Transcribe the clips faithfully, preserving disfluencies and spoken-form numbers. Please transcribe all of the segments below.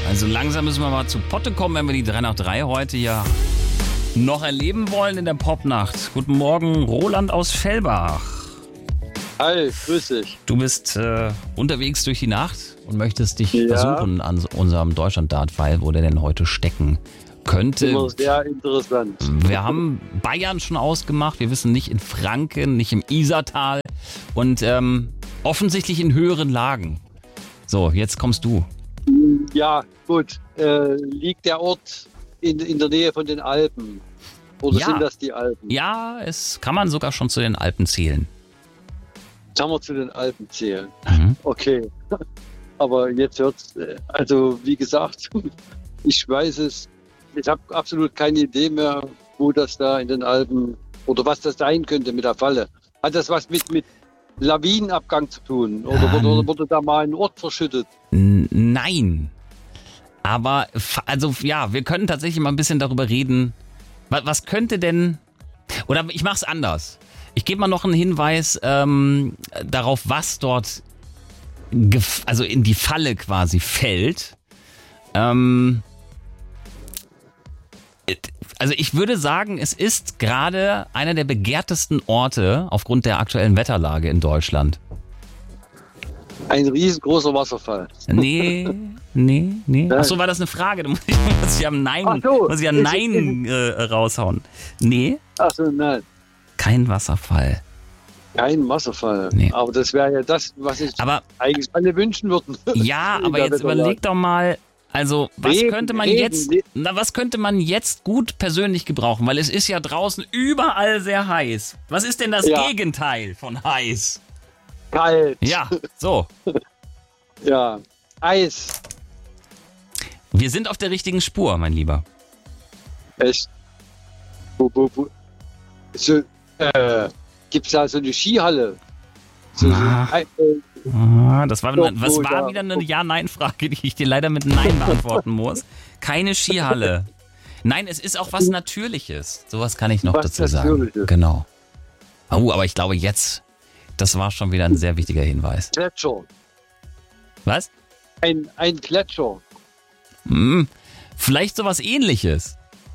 Also langsam müssen wir mal zu Potte kommen, wenn wir die drei nach drei heute ja noch erleben wollen in der Popnacht. Guten Morgen, Roland aus Fellbach. Hi, grüß dich. Du bist äh, unterwegs durch die Nacht und möchtest dich Ja. versuchen an unserem Deutschland-Dart-File, wo der denn heute stecken könnte. Immer sehr interessant. Wir haben Bayern schon ausgemacht, wir wissen nicht in Franken, nicht im Isartal und ähm, offensichtlich in höheren Lagen. So, jetzt kommst du. Ja, gut. Äh, liegt der Ort in, in der Nähe von den Alpen? Oder Ja. sind das die Alpen? Ja, es kann man sogar schon zu den Alpen zählen. Jetzt haben wir zu den Alpen zählen. Mhm. Okay. Aber jetzt wird's, äh, also wie gesagt, ich weiß es, ich habe absolut keine Idee mehr, wo das da in den Alpen oder was das sein könnte mit der Falle. Hat das was mit, mit Lawinenabgang zu tun? Oder Ähm. wurde, wurde da mal ein Ort verschüttet? N- Nein. Aber, f- also ja, wir können tatsächlich mal ein bisschen darüber reden. Was, was könnte denn, oder ich mach's anders. Ich gebe mal noch einen Hinweis ähm, darauf, was dort gef- also in die Falle quasi fällt. Ähm, also ich würde sagen, es ist gerade einer der begehrtesten Orte aufgrund der aktuellen Wetterlage in Deutschland. Ein riesengroßer Wasserfall. Nee, nee, nee. Nein. Achso, war das eine Frage? Da muss ich, muss ich am Nein, Ach so, muss ich am ist- Nein äh, raushauen. Nee, Achso, nein. kein Wasserfall. Kein Wasserfall. Nee. Aber das wäre ja das, was ich Aber eigentlich alle wünschen würden. ja, In aber der jetzt Wetterlage. überleg doch mal, also was Regen, könnte man Regen, jetzt, Regen. na was könnte man jetzt gut persönlich gebrauchen? Weil es ist ja draußen überall sehr heiß. Was ist denn das Ja. Gegenteil von heiß? Kalt. Ja, so. Ja. Eis. Wir sind auf der richtigen Spur, mein Lieber. Echt. Wo, wo, wo. So, äh, gibt's da so eine Skihalle? So, so, Ah. ein- äh, Ah, das war, Doch, was wo war da- wieder eine Ja-Nein-Frage, die ich dir leider mit Nein beantworten muss. Keine Skihalle. Nein, es ist auch was Natürliches. Sowas kann ich noch Was dazu sagen. Natürliches. Genau. Oh, aber ich glaube jetzt, das war schon wieder ein sehr wichtiger Hinweis. Gletscher. Was? Ein, ein Gletscher. Hm, vielleicht sowas Ähnliches.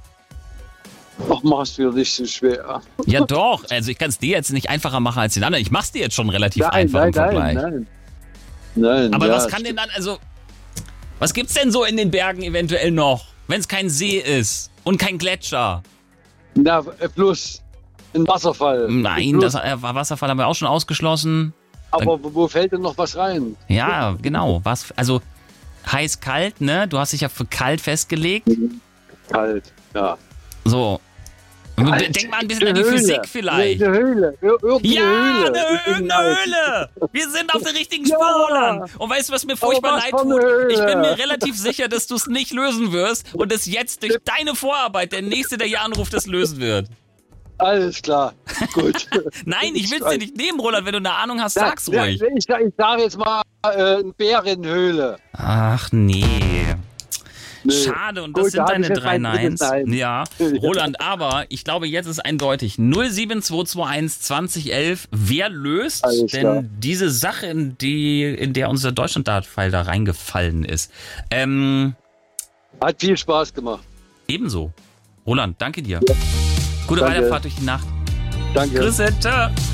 Ach, mach's mir nicht so schwer. Ja doch, also ich kann es dir jetzt nicht einfacher machen als den anderen. Ich mach's dir jetzt schon relativ Nein, einfach nein, im Vergleich. nein, nein. Nein. Aber ja, was kann denn dann, also, was gibt's denn so in den Bergen eventuell noch, wenn es kein See ist und kein Gletscher? Na, äh, plus ein Wasserfall. Nein, plus, das äh, Wasserfall haben wir auch schon ausgeschlossen. Aber wo, wo fällt denn noch was rein? Ja, genau. Was, also heiß, kalt, ne? Du hast dich ja für kalt festgelegt. Kalt, ja. So. Kalt. Denk mal ein bisschen an die Physik vielleicht. Eine Höhle. Ir- Irgendeine Ja, Höhle. eine, irgendeine Höhle. Wir sind auf der richtigen Spur, Ja. Roland. Und weißt du, was mir furchtbar was leid für eine tut? Höhle. Ich bin mir relativ sicher, dass du es nicht lösen wirst und es jetzt durch deine Vorarbeit der Nächste, der hier anruft, das lösen wird. Alles klar. Gut. Nein, ich will es dir nicht nehmen, Roland. Wenn du eine Ahnung hast, sag's Ja, ruhig. Ich, ich sage jetzt mal äh, eine Bärenhöhle. Ach nee. Nee. Schade, und das Gut, da sind hab ich deine jetzt drei mein drittes Nines. Nein. Ja, Roland, aber ich glaube, jetzt ist eindeutig null sieben zwei zwei eins zwanzig elf. Wer löst Alles denn klar. diese Sache, in, die, in der unser Deutschland-Dart-File da reingefallen ist? Ähm, Hat viel Spaß gemacht. ebenso. Roland, danke dir. Gute Danke. Weiterfahrt durch die Nacht. Danke. Grüße, ciao.